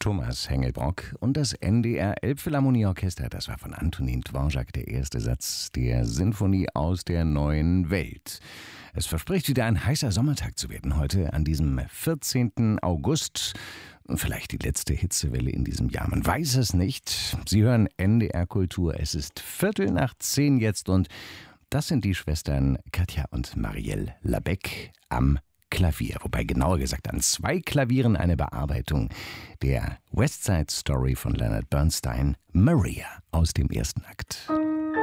Thomas Hengelbrock und das NDR Elbphilharmonieorchester. Das war von Antonin Dvorak der erste Satz der Sinfonie aus der neuen Welt. Es verspricht wieder ein heißer Sommertag zu werden heute an diesem 14. August. Vielleicht die letzte Hitzewelle in diesem Jahr, man weiß es nicht. Sie hören NDR Kultur, es ist 10:15 jetzt und das sind die Schwestern Katja und Marielle Labec am Klavier, wobei genauer gesagt an 2 Klavieren eine Bearbeitung der West Side Story von Leonard Bernstein, Maria aus dem ersten Akt.